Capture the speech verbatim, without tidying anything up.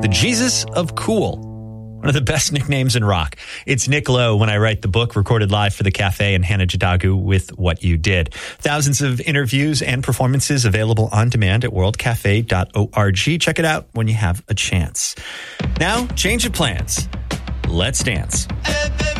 the Jesus of Cool. One of the best nicknames in rock. It's Nick Lowe when I write the book, recorded live for the Cafe and Hannah Jadagu with What You Did. Thousands of interviews and performances available on demand at world cafe dot org. Check it out when you have a chance. Now, change of plans. Let's dance. Hey, baby.